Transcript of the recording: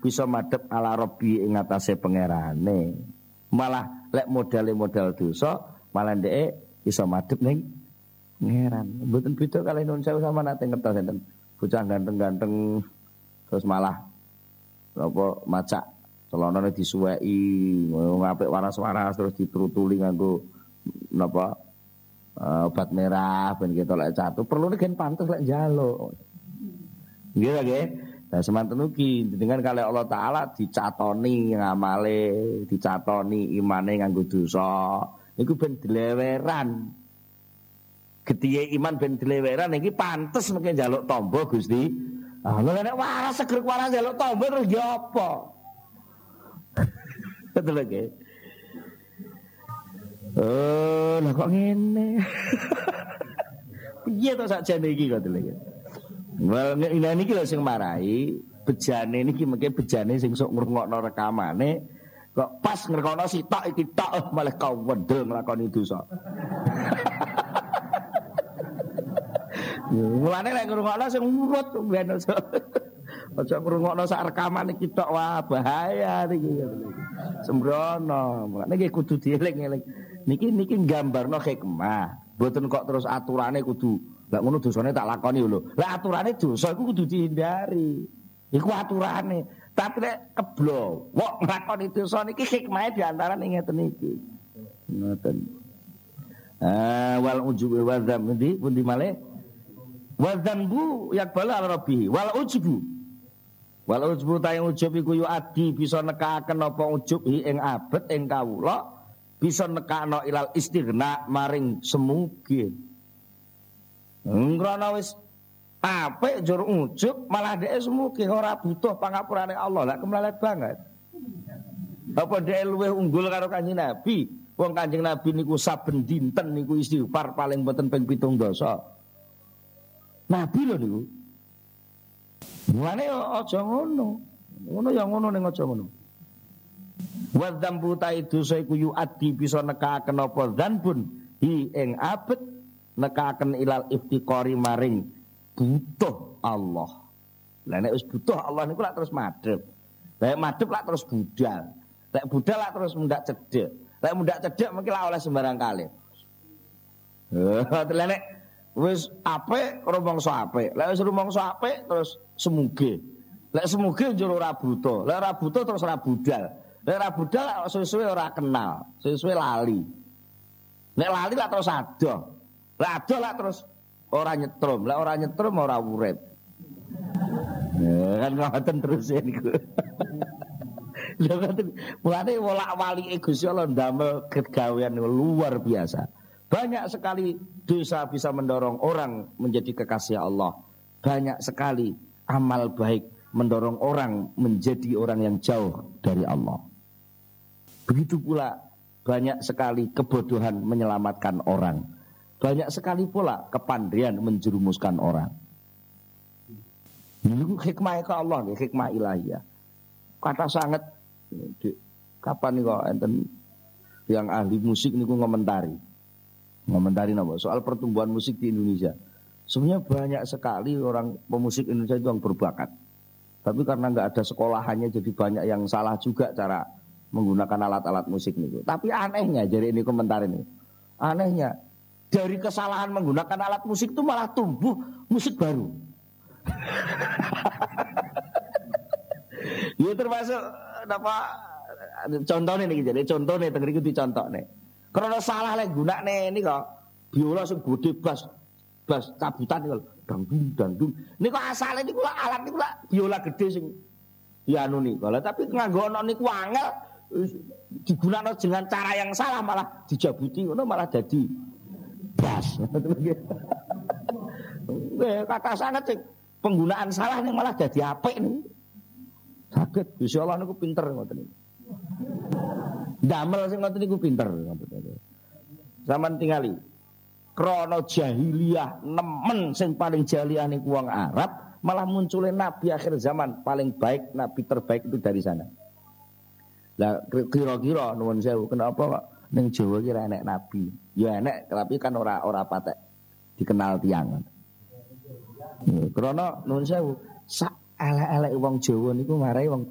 bisa madhep ala rabbi ing atase pangerane. Malah lek modal dosa malah ndeke iso madhep ning pangeran. Mboten beda kalih nuwun sewu sama nate ngertos enten bocah ganteng-ganteng terus malah apa macak celanane disuweki ngapik waras-waras terus ditrutuli nganggo napa obat merah ben ketok lek catu perlu gen pantes lek njaluk. Nggih nggih. Nah semanten ugi dengan kalih Allah taala dicatoni ngamale, dicatoni imane nganggo dosa. Iku ben dileweran. Getihe iman ben dileweran iki pantes mengke njaluk tombo Gusti. Ah nek waras seger waras njaluk tombo terus ya apa? Betul nggih. Oh, lah kok ngene. Piye to sakjane iki kok lho. Well, niki lho sing marahi bejane niki mengke bejane sing sok ngrungokno rekamane kok pas ngrungokno sitok iki tok malah kau wedel nglakoni dosa. Mulane lek ngrungokno sing urut ben aja ngrungokno sak rekaman iki tok wah bahaya niki. Sembrono. Mulane niki kudu dieling-eling. Niki nggambarno hikmah. Mboten kok terus aturane kudu lek ngono dosane tak lakoni lho. Lek aturane dosa iku kudu dihindari. Iku aturane. Tapi lek keblo, wong nglakoni dosa niki hikmahe diantara ngeten iki. Ngoten. Wal ujubu wa dzam pundi malih? Wa dzambu yakbala rabbi wal ujubu. Wal ujubu ta ujub iku yu adi bisa nekaken apa ujub ing abet ing kawula bisa nekakno ilal istighna maring semuge. Ngrana wis apik jur ujub malah dhek semuge ora butuh pangapurane Allah. Lah kemlelet banget. Apa dhek luwih unggul karo Kanjeng Nabi? Wong Kanjeng Nabi niku saben dinten niku istighfar paling boten ping 17. Nabi lho niku. Mulane aja ngono. Ngono ya ngono ning aja ngono. Wa dzambu dosa iku yu'addi bisa nekaken apa dzanbun hi ing abet nekaken ilal iftiqari maring butuh Allah. Lah nek wis butuh Allah niku lak terus madhep. Lek madhep lak terus budal. Lek budal lak terus mundak cedhek. Lek mundak cedhek mengki lak oleh sembarang kali. Nek wis apik rumangsa apik. Lek wis rumangsa apik terus semuge. Lek semuge njur ora butuh. Lek ora butuh terus ora budal. Nek ora budal suwe-suwe ora kenal, suwe-suwe lali. Nek lali lah terus adoh. Lek adoh lah terus ora nyetrum, lek ora nyetrum ora urip. Kan ngoten terus niku. Lha ngoten. Mulane wolak-walike Gusti Allah ndamel kegawean luar biasa. Banyak sekali dosa bisa mendorong orang menjadi kekasih Allah. Banyak sekali amal baik mendorong orang menjadi orang yang jauh dari Allah. Begitu pula banyak sekali kebodohan menyelamatkan orang. Banyak sekali pula kepandaian menjerumuskan orang. Ini hikmah ke Allah, hikmah ilahiyah. Kata sangat, kapan nih kok enten yang ahli musik niku ngomentari apa? Soal pertumbuhan musik di Indonesia. Sebenarnya banyak sekali orang pemusik Indonesia itu yang berbakat. Tapi karena nggak ada sekolahannya jadi banyak yang salah juga cara menggunakan alat-alat musik itu. Tapi anehnya, jadi ini komentar ini. Anehnya, dari kesalahan menggunakan alat musik itu malah tumbuh musik baru. Ya termasuk apa contohnya nih, jadi contohnya tengeri itu dicontohnya. Karena salah lagi gunakne ini kok biola sing gede bass cabutan kalau dangdung. Ini kok asalnya ini alat ini biola gede sing ya anu nih. Kalau tapi nganggo ono niku angel digunakan dengan cara yang salah malah dijabuti ngono malah jadi bass. Kata sangat sih penggunaan salah nih malah jadi apik nih. Saged Gusti Allah niku pinter ngoten niku. Damel sing ngoten niku pinter ngoten. Zaman tingali krana jahiliyah nemen sing paling jahiliyah niku wong Arab malah munculnya nabi akhir zaman paling baik, nabi terbaik itu dari sana. Lah kira-kira nuwun sewu kenapa kok ning Jawa ki ra enek nabi? Ya enek tapi kan ora patek dikenal tiyang. Krana nuwun sewu sak elek-elek wong Jawa niku marai wong